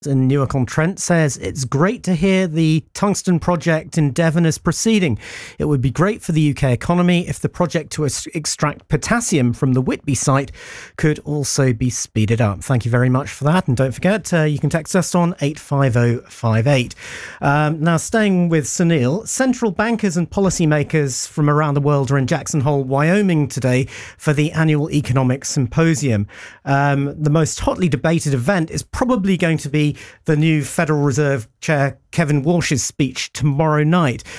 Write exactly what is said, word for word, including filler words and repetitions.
in Newark-on-Trent says it's great to hear the tungsten project in Devon is proceeding. It would be great for the U K economy if the project to extract potassium from the Whitby site could also be speeded up. Thank you very much for that. And don't forget, uh, you can text us on eight five oh five eight. Um, now, staying with Sunil, central bankers and policymakers from around the world are in Jackson Hole, Wyoming today for the annual Economic Symposium. Um, the most hotly debated event is probably going to be the new Federal Reserve Chair Kevin Walsh's speech tomorrow night.